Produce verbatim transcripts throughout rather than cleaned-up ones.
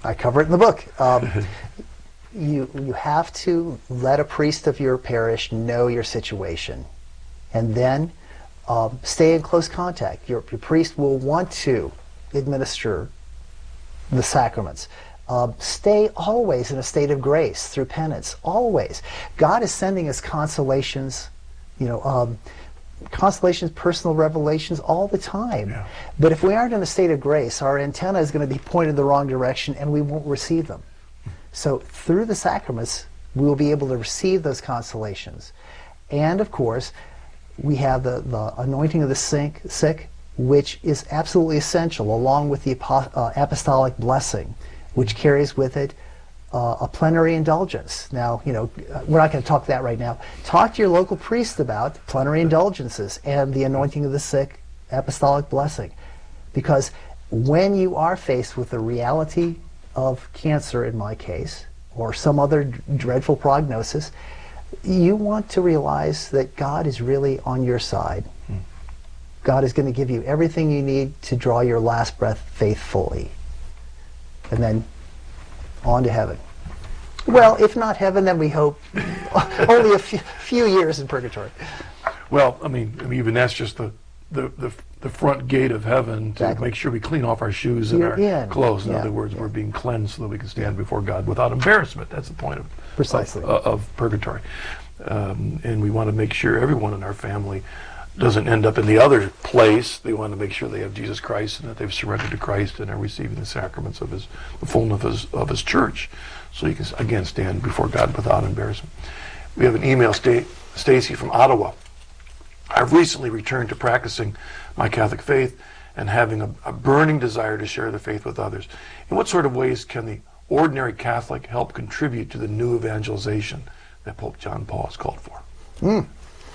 I cover it in the book. Um, you, you have to let a priest of your parish know your situation. And then um, stay in close contact. Your, your priest will want to administer the sacraments. Uh, stay always in a state of grace through penance, always. God is sending us consolations, you know, um, consolations, personal revelations all the time. Yeah. But if we aren't in a state of grace, our antenna is going to be pointed the wrong direction and we won't receive them. So through the sacraments, we will be able to receive those consolations. And of course, we have the, the anointing of the sick, sick, which is absolutely essential, along with the uh, apostolic blessing, which carries with it uh, a plenary indulgence. Now, you know, we're not going to talk that right now. Talk to your local priest about plenary indulgences and the anointing of the sick, apostolic blessing. Because when you are faced with the reality of cancer, in my case, or some other dreadful prognosis, you want to realize that God is really on your side. Hmm. God is going to give you everything you need to draw your last breath faithfully. And then on to heaven. Well, if not heaven, then we hope only a few, few years in purgatory. Well, I mean, I mean, even that's just the the, the, the front gate of heaven to exactly. make sure we clean off our shoes You're and our in. clothes. In yeah. other words, yeah. we're being cleansed so that we can stand before God without embarrassment. That's the point of precisely of, of purgatory. Um, and we want to make sure everyone in our family doesn't end up in the other place. They want to make sure they have Jesus Christ and that they've surrendered to Christ and are receiving the sacraments of his, the fullness of his, of his church. So you can, again, stand before God without embarrassment. We have an email, St- Stacy from Ottawa. I've recently returned to practicing my Catholic faith and having a, a burning desire to share the faith with others. In what sort of ways can the ordinary Catholic help contribute to the new evangelization that Pope John Paul has called for? Mm.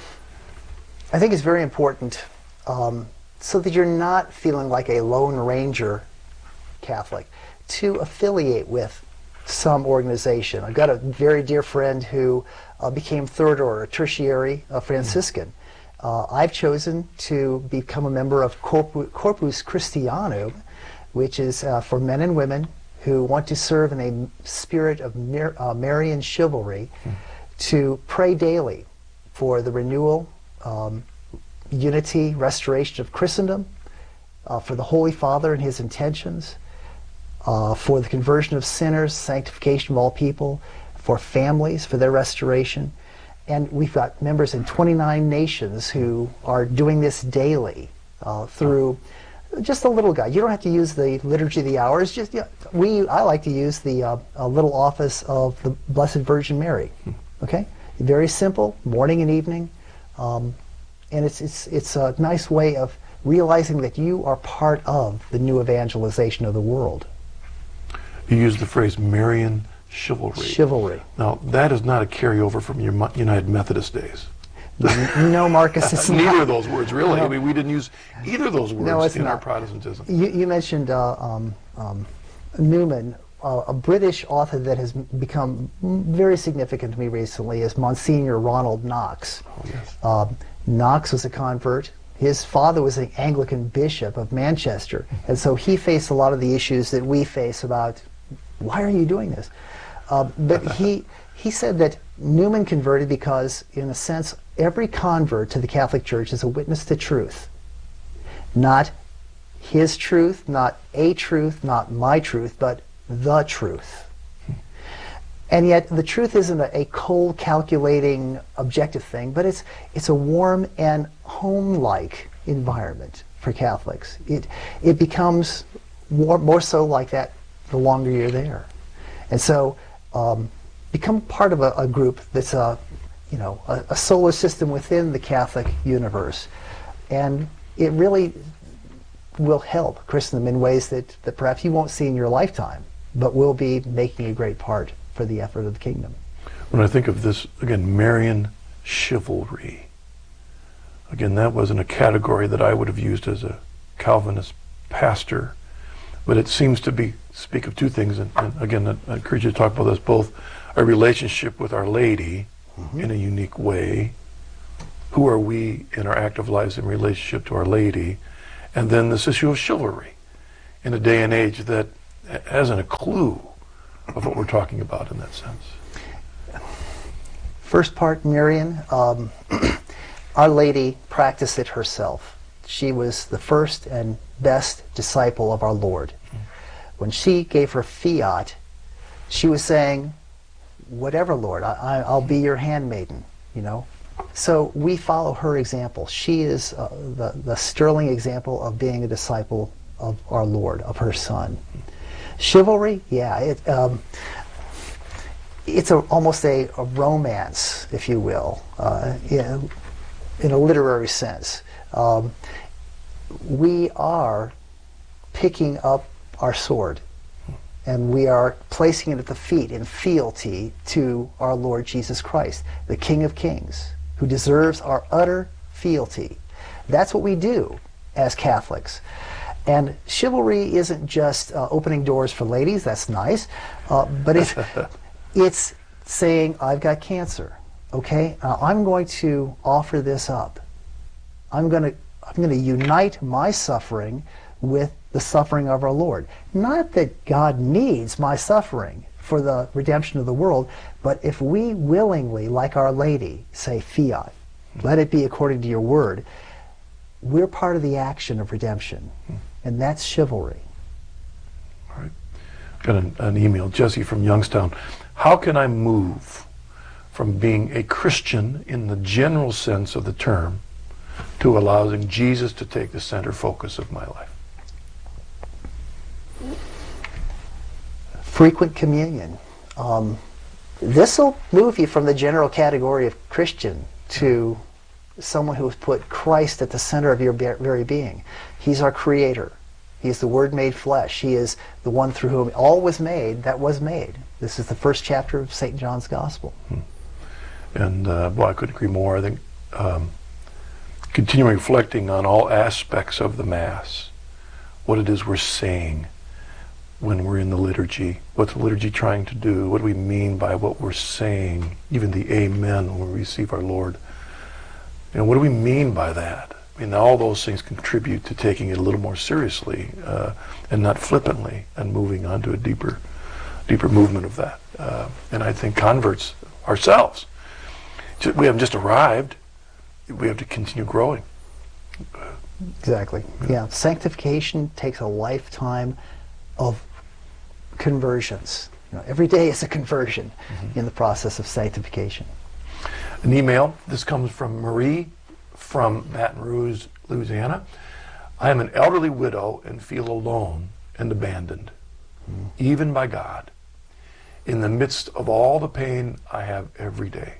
I think it's very important um, so that you're not feeling like a Lone Ranger Catholic to affiliate with some organization. I've got a very dear friend who uh, became third order, tertiary uh, Franciscan. Uh, I've chosen to become a member of Corpus, Corpus Christianum, which is uh, for men and women who want to serve in a spirit of Mar uh, Marian chivalry, mm. to pray daily for the renewal, um, unity, restoration of Christendom, uh, for the Holy Father and his intentions, uh, for the conversion of sinners, sanctification of all people, for families, for their restoration. And we've got members in twenty-nine nations who are doing this daily uh, through just a little guide. You don't have to use the Liturgy of the Hours. Just yeah, we. I like to use the uh, a little office of the Blessed Virgin Mary. Okay, very simple, morning and evening, um, and it's it's it's a nice way of realizing that you are part of the new evangelization of the world. You use the phrase Marian chivalry. Chivalry. Now, that is not a carryover from your United Methodist days. No, Marcus, it's neither not. of those words, really. No. I mean, we didn't use either of those words no, it's in not. our Protestantism. You, you mentioned uh, um, um, Newman, uh, a British author that has become very significant to me recently is Monsignor Ronald Knox. Oh, yes. Um, Knox was a convert. His father was an Anglican bishop of Manchester, and so he faced a lot of the issues that we face about, why are you doing this? Uh, but he, he said that Newman converted because, in a sense, every convert to the Catholic Church is a witness to truth. Not his truth, not a truth, not my truth, but the truth. And yet the truth isn't a, a cold, calculating, objective thing, but it's, it's a warm and home-like environment for Catholics. It, it becomes more, more so like that the longer you're there. And so um, become part of a, a group that's a, you know, a, a solar system within the Catholic universe. And it really will help Christendom in ways that, that perhaps you won't see in your lifetime, but will be making a great part for the effort of the kingdom. When I think of this, again, Marian chivalry, again, that wasn't a category that I would have used as a Calvinist pastor, but it seems to be speak of two things, and, and again, I, I encourage you to talk about this, both our relationship with Our Lady mm-hmm. in a unique way, who are we in our active lives in relationship to Our Lady, and then this issue of chivalry in a day and age that hasn't a clue of what we're talking about in that sense. First part, Marion, um, Our Lady practiced it herself. She was the first and best disciple of our Lord. When she gave her fiat, she was saying, whatever, Lord, I, I, I'll be your handmaiden, you know. So we follow her example. She is uh, the, the sterling example of being a disciple of our Lord, of her Son. Chivalry, yeah, it, um, it's a, almost a, a romance, if you will, uh, in, in a literary sense. Um, we are picking up our sword, and we are placing it at the feet in fealty to our Lord Jesus Christ, the King of Kings, who deserves our utter fealty. That's what we do as Catholics. And chivalry isn't just uh, opening doors for ladies, that's nice, uh, but it's, it's saying, I've got cancer, okay? Uh, I'm going to offer this up. I'm going to I'm going to unite my suffering with the suffering of our Lord. Not that God needs my suffering for the redemption of the world, but if we willingly, like Our Lady, say fiat, let it be according to your word, we're part of the action of redemption. And that's chivalry. All right. Got an, an email, Jesse from Youngstown. How can I move from being a Christian in the general sense of the term to allowing Jesus to take the center focus of my life? Frequent communion. Um, this will move you from the general category of Christian to someone who has put Christ at the center of your very being. He's our creator. He's the Word made flesh. He is the one through whom all was made that was made. This is the first chapter of Saint John's Gospel. Hmm. And, uh, well, I couldn't agree more. I think um, continuing reflecting on all aspects of the Mass, what it is we're saying when we're in the liturgy, what's the liturgy trying to do, what do we mean by what we're saying, even the Amen when we receive our Lord. You know, what do we mean by that? I mean, all those things contribute to taking it a little more seriously uh, and not flippantly and moving on to a deeper, deeper movement of that. Uh, and I think converts ourselves, we haven't just arrived, we have to continue growing. Exactly. Yeah. yeah. Sanctification takes a lifetime of conversions. You know, every day is a conversion mm-hmm. in the process of sanctification. An email. This comes from Marie from Baton Rouge, Louisiana. I am an elderly widow and feel alone and abandoned, mm-hmm. even by God, in the midst of all the pain I have every day.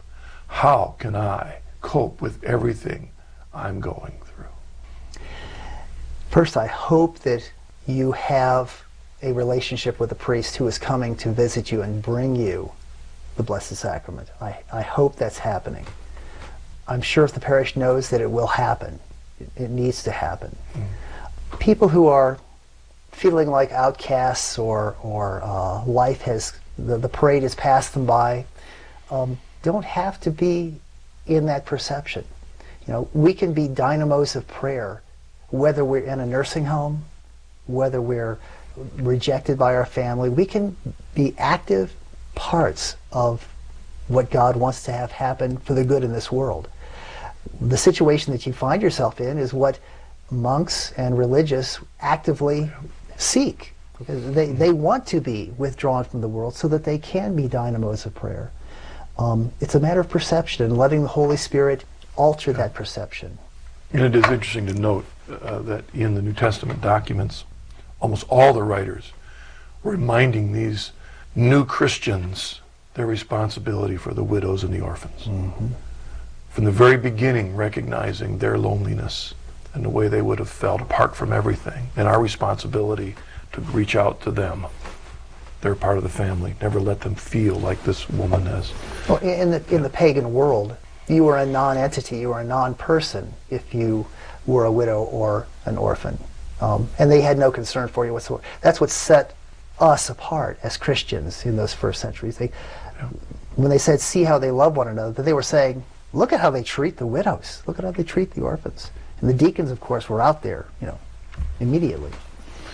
How can I cope with everything I'm going through? First, I hope that you have a relationship with a priest who is coming to visit you and bring you the Blessed Sacrament. I, I hope that's happening. I'm sure if the parish knows that it will happen, it, it needs to happen. Mm. People who are feeling like outcasts or, or uh, life has, the, the parade has passed them by, um, don't have to be in that perception. You know, we can be dynamos of prayer, whether we're in a nursing home, whether we're rejected by our family. We can be active parts of what God wants to have happen for the good in this world. The situation that you find yourself in is what monks and religious actively seek. Because they, they want to be withdrawn from the world so that they can be dynamos of prayer. Um, it's a matter of perception and letting the Holy Spirit alter yeah. that perception. And it is interesting to note uh, that in the New Testament documents, almost all the writers were reminding these new Christians their responsibility for the widows and the orphans. Mm-hmm. From the very beginning, recognizing their loneliness and the way they would have felt apart from everything, and our responsibility to reach out to them. They're part of the family. Never let them feel like this woman has. Well, in the in the pagan world, you were a non-entity, you were a non-person if you were a widow or an orphan. Um, and they had no concern for you whatsoever. That's what set us apart as Christians in those first centuries. They, yeah. When they said, see how they love one another, they were saying, look at how they treat the widows. Look at how they treat the orphans. And the deacons, of course, were out there, you know, immediately.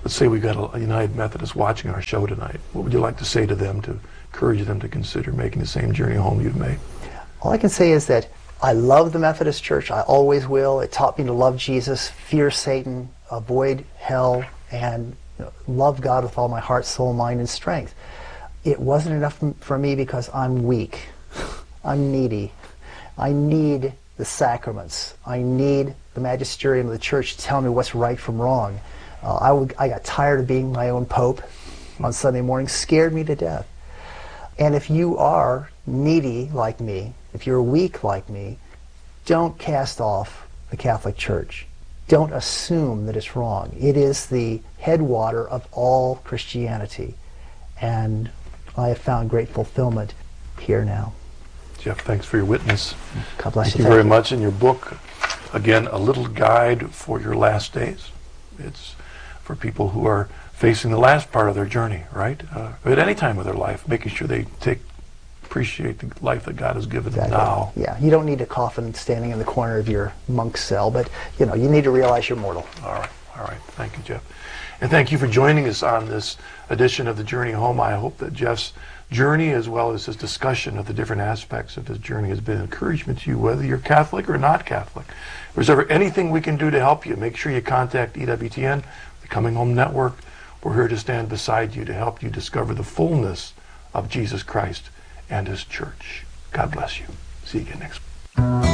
let's say we got a United Methodist watching our show tonight. What would you like to say to them to encourage them to consider making the same journey home you've made? All I can say is that I love the Methodist Church. I always will. It taught me to love Jesus, fear Satan, avoid hell, and you know, love God with all my heart, soul, mind, and strength. It wasn't enough for me because I'm weak. I'm needy. I need the sacraments. I need the magisterium of the church to tell me what's right from wrong. Uh, I, would, I got tired of being my own pope on Sunday morning, scared me to death. And if you are needy like me, if you're weak like me, don't cast off the Catholic Church. Don't assume that it's wrong. It is the headwater of all Christianity. And I have found great fulfillment here now. Jeff, thanks for your witness. God bless Thank you. you very much. In your book, again, A Little Guide for Your Last Days. It's for people who are facing the last part of their journey, right? Uh, at any time of their life, making sure they take appreciate the life that God has given them now. Yeah, you don't need a coffin standing in the corner of your monk cell, but you know, you need to realize you're mortal. All right, all right. Thank you, Jeff. And thank you for joining us on this edition of The Journey Home. I hope that Jeff's journey, as well as his discussion of the different aspects of his journey, has been encouragement to you, whether you're Catholic or not Catholic. If there's ever anything we can do to help you, make sure you contact E W T N, the Coming Home Network. We're here to stand beside you to help you discover the fullness of Jesus Christ and his church. God bless you. See you again next week.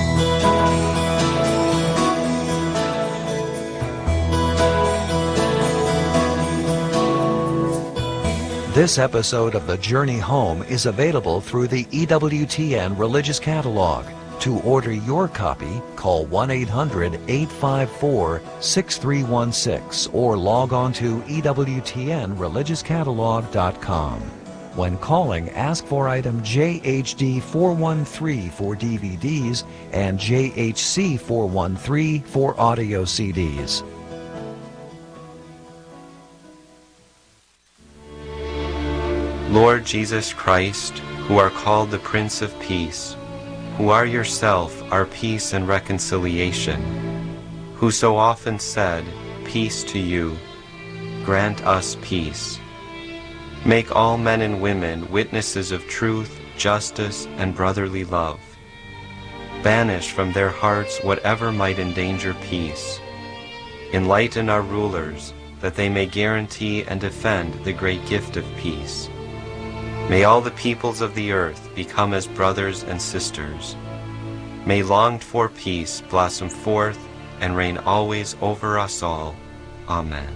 This episode of The Journey Home is available through the E W T N Religious Catalog. To order your copy, call one eight hundred, eight five four, six three one six or log on to E W T N religious catalog dot com. When calling, ask for item J H D four one three for D V Ds and J H C four one three for audio C Ds. Lord Jesus Christ, who are called the Prince of Peace, who are yourself our peace and reconciliation, who so often said, "Peace to you," grant us peace. Make all men and women witnesses of truth, justice, and brotherly love. Banish from their hearts whatever might endanger peace. Enlighten our rulers, that they may guarantee and defend the great gift of peace. May all the peoples of the earth become as brothers and sisters. May longed-for peace blossom forth and reign always over us all. Amen.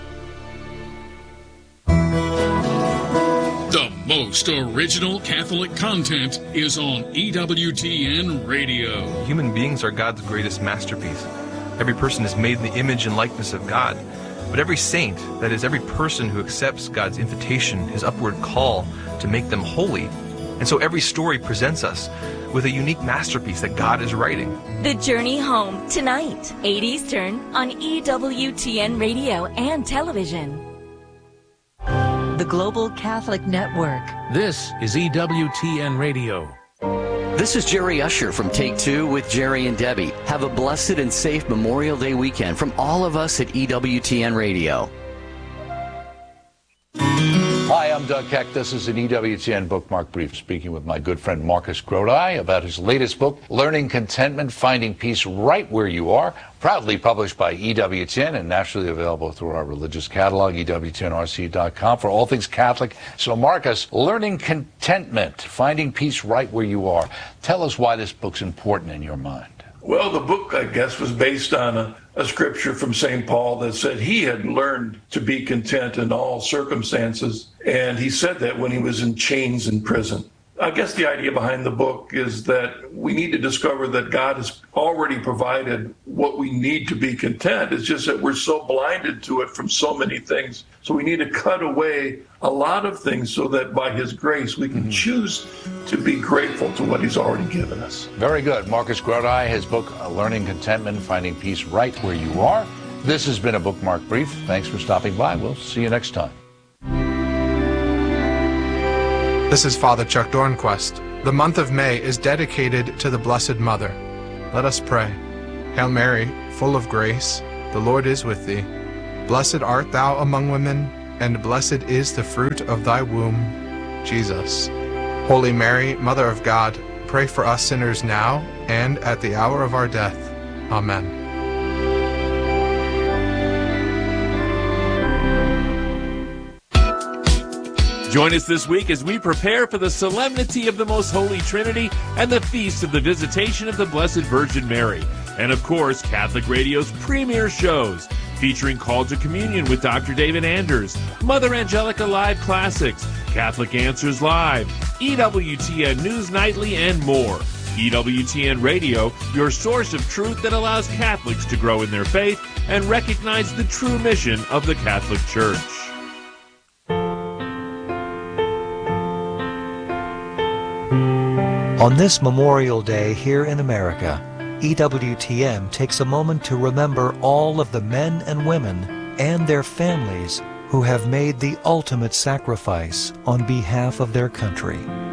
The most original Catholic content is on E W T N Radio. Human beings are God's greatest masterpiece. Every person is made in the image and likeness of God. But every saint, that is, every person who accepts God's invitation, his upward call to make them holy. And so every story presents us with a unique masterpiece that God is writing. The Journey Home, tonight, eight Eastern, on E W T N Radio and television. The Global Catholic Network. This is E W T N Radio. This is Jerry Usher from Take Two with Jerry and Debbie. Have a blessed and safe Memorial Day weekend from all of us at E W T N Radio. Hi, I'm Doug Keck. This is an E W T N Bookmark Brief, speaking with my good friend Marcus Grodi about his latest book, Learning Contentment, Finding Peace Right Where You Are, proudly published by E W T N and nationally available through our religious catalog, E W T N R C dot com, for all things Catholic. So, Marcus, Learning Contentment, Finding Peace Right Where You Are. Tell us why this book's important in your mind. Well, the book, I guess, was based on a, a scripture from Saint Paul that said he had learned to be content in all circumstances. And he said that when he was in chains in prison. I guess the idea behind the book is that we need to discover that God has already provided what we need to be content. It's just that we're so blinded to it from so many things. So we need to cut away a lot of things so that by his grace we can mm-hmm. choose to be grateful to what he's already given us. Very good. Marcus Grodi, his book, Learning Contentment, Finding Peace Right Where You Are. This has been a Bookmark Brief. Thanks for stopping by. We'll see you next time. This is Father Chuck Dornquist. The month of May is dedicated to the Blessed Mother. Let us pray. Hail Mary, full of grace, the Lord is with thee. Blessed art thou among women, and blessed is the fruit of thy womb, Jesus. Holy Mary, Mother of God, pray for us sinners now and at the hour of our death. Amen. Join us this week as we prepare for the solemnity of the Most Holy Trinity and the feast of the Visitation of the Blessed Virgin Mary. And of course, Catholic Radio's premier shows, featuring Call to Communion with Doctor David Anders, Mother Angelica Live Classics, Catholic Answers Live, E W T N News Nightly, and more. E W T N Radio, your source of truth that allows Catholics to grow in their faith and recognize the true mission of the Catholic Church. On this Memorial Day here in America, E W T N takes a moment to remember all of the men and women and their families who have made the ultimate sacrifice on behalf of their country.